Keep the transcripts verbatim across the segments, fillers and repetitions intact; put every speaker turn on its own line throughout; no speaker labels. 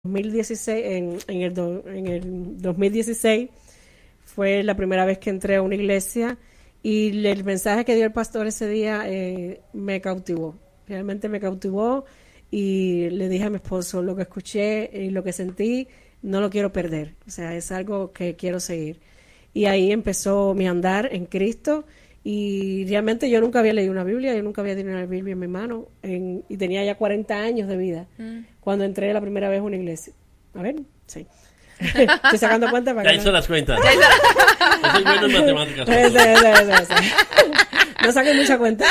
dos mil dieciséis, en, en, el do, en el dos mil dieciséis fue la primera vez que entré a una iglesia y el mensaje que dio el pastor ese día eh, me cautivó, realmente me cautivó y le dije a mi esposo lo que escuché y lo que sentí, no lo quiero perder, o sea, es algo que quiero seguir. Y ahí empezó mi andar en Cristo y realmente yo nunca había leído una Biblia, yo nunca había tenido una Biblia en mi mano en, y tenía ya cuarenta años de vida mm. cuando entré la primera vez a una iglesia. A ver, sí. Estoy sacando cuentas para
ya
que
hizo
no...
las cuentas. Yo soy bueno en matemáticas.
Sí, sí, sí, sí. No saqué mucha cuenta.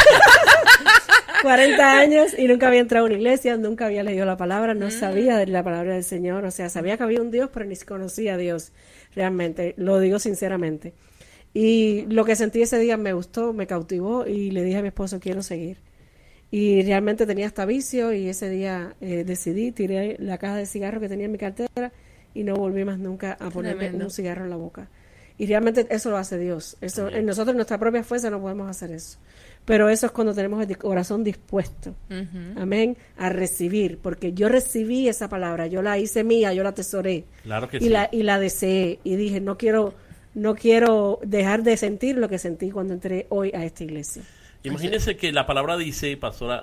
cuarenta años y nunca había entrado a una iglesia, nunca había leído la palabra, no mm. sabía de la palabra del Señor, o sea, sabía que había un Dios, pero ni conocía a Dios, realmente, lo digo sinceramente. Y lo que sentí ese día me gustó, me cautivó y le dije a mi esposo, quiero seguir. Y realmente tenía hasta vicio y ese día eh, decidí, tiré la caja de cigarros que tenía en mi cartera y no volví más nunca a ponerme Tremendo. un cigarro en la boca. Y realmente eso lo hace Dios. Eso, en nosotros, en nuestra propia fuerza, no podemos hacer eso. Pero eso es cuando tenemos el corazón dispuesto, uh-huh. amén, a recibir, porque yo recibí esa palabra, yo la hice mía, yo la atesoré,
claro que
y,
sí.
la, y la deseé, y dije, no quiero, no quiero dejar de sentir lo que sentí cuando entré hoy a esta iglesia.
Imagínense que la palabra dice, pastora,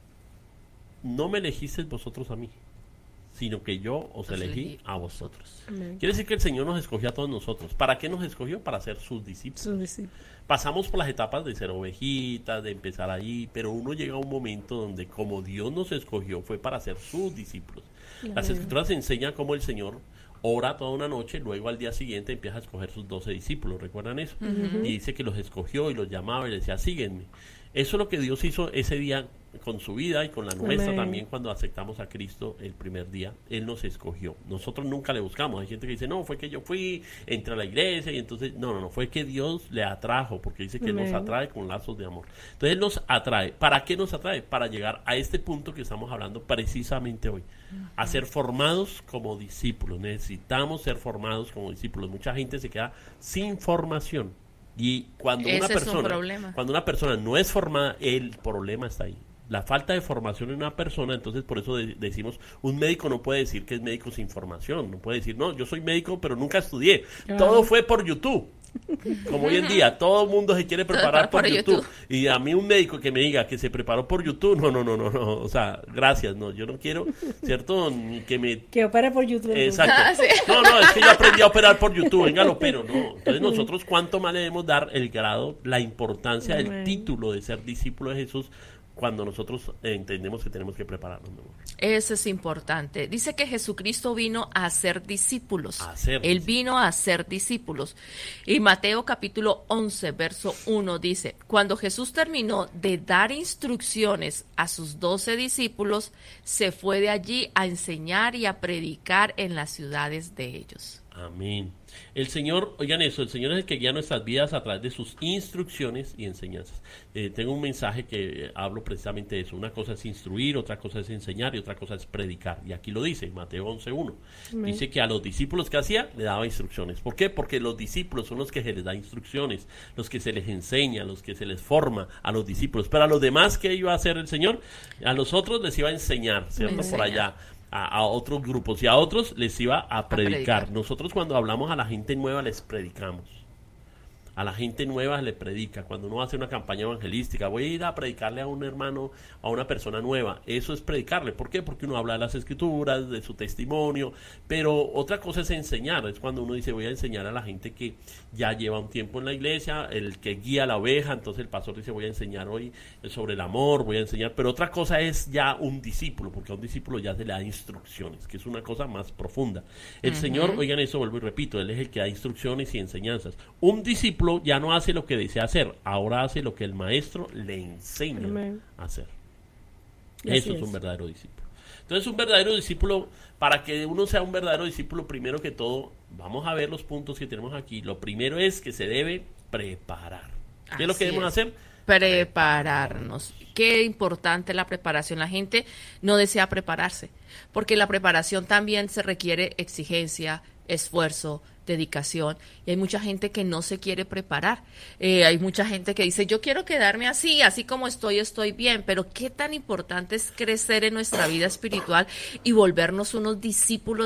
no me elegisteis vosotros a mí, sino que yo os elegí a vosotros. Amén. Quiere decir que el Señor nos escogió a todos nosotros. ¿Para qué nos escogió? Para ser sus discípulos. Sus discípulos. Pasamos por las etapas de ser ovejitas, de empezar allí, pero uno llega a un momento donde como Dios nos escogió fue para ser sus discípulos. Amén. Las Escrituras enseñan cómo el Señor ora toda una noche, luego al día siguiente empieza a escoger sus doce discípulos, ¿recuerdan eso? Uh-huh. Y dice que los escogió y los llamaba y les decía, síguenme. Eso es lo que Dios hizo ese día con su vida y con la nuestra Amén. También cuando aceptamos a Cristo el primer día. Él nos escogió. Nosotros nunca le buscamos. Hay gente que dice, no, fue que yo fui, entré a la iglesia y entonces, no, no, no, fue que Dios le atrajo, porque dice que Amén. Él nos atrae con lazos de amor. Entonces Él nos atrae. ¿Para qué nos atrae? Para llegar a este punto que estamos hablando precisamente hoy. Uh-huh. A ser formados como discípulos. Necesitamos ser formados como discípulos. Mucha gente se queda sin formación. Y cuando
Ese
una persona,
es un problema.
cuando una persona no es formada, el problema está ahí. La falta de formación en una persona, entonces por eso de, decimos, un médico no puede decir que es médico sin formación, no puede decir, no, yo soy médico pero nunca estudié, claro. Todo fue por YouTube. Como hoy en día, todo el mundo se quiere preparar por, por YouTube. YouTube. Y a mí un médico que me diga que se preparó por YouTube, no, no, no, no, no. O sea, gracias, no, yo no quiero, ¿cierto? Ni que me...
Que opere por YouTube.
Exacto. Ah, sí. No, no, es que yo aprendí a operar por YouTube, venga, lo opero, no. Entonces nosotros, ¿cuánto más le debemos dar el grado, la importancia del título de ser discípulo de Jesús cuando nosotros entendemos que tenemos que prepararnos? ¿No?
Eso es importante. Dice que Jesucristo vino a ser discípulos.
A ser
Él
discípulos.
vino a ser discípulos. Y Mateo capítulo once, verso uno dice, cuando Jesús terminó de dar instrucciones a sus doce discípulos, se fue de allí a enseñar y a predicar en las ciudades de ellos.
Amén. El Señor, oigan eso, el Señor es el que guía nuestras vidas a través de sus instrucciones y enseñanzas. Eh, tengo un mensaje que eh, hablo precisamente de eso. Una cosa es instruir, otra cosa es enseñar y otra cosa es predicar. Y aquí lo dice, Mateo once uno. Dice que a los discípulos que hacía, le daba instrucciones. ¿Por qué? Porque los discípulos son los que se les da instrucciones, los que se les enseña, los que se les forma a los discípulos. Pero a los demás, ¿qué iba a hacer el Señor? A los otros les iba a enseñar, ¿cierto? Enseña. Por allá. A, a otros grupos y a otros les iba a predicar. a predicar. Nosotros cuando hablamos a la gente nueva les predicamos. A la gente nueva le predica. Cuando uno hace una campaña evangelística, voy a ir a predicarle a un hermano, a una persona nueva. Eso es predicarle. ¿Por qué? Porque uno habla de las escrituras, de su testimonio. Pero otra cosa es enseñar. Es cuando uno dice, voy a enseñar a la gente que ya lleva un tiempo en la iglesia, el que guía a la oveja. Entonces el pastor dice, voy a enseñar hoy sobre el amor, voy a enseñar. Pero otra cosa es ya un discípulo, porque a un discípulo ya se le da instrucciones, que es una cosa más profunda. El uh-huh. Señor, oigan eso, vuelvo y repito, Él es el que da instrucciones y enseñanzas. Un discípulo ya no hace lo que desea hacer, ahora hace lo que el maestro le enseña Amén. A hacer. Eso es, es un verdadero discípulo. Entonces, un verdadero discípulo, para que uno sea un verdadero discípulo, primero que todo, vamos a ver los puntos que tenemos aquí. Lo primero es que se debe preparar. ¿Qué Así es lo que debemos es. hacer?
Prepararnos. Qué importante la preparación. La gente no desea prepararse, porque la preparación también se requiere exigencia, esfuerzo, dedicación, y hay mucha gente que no se quiere preparar. Eh, hay mucha gente que dice, yo quiero quedarme así, así como estoy, estoy bien, pero qué tan importante es crecer en nuestra vida espiritual y volvernos unos discípulos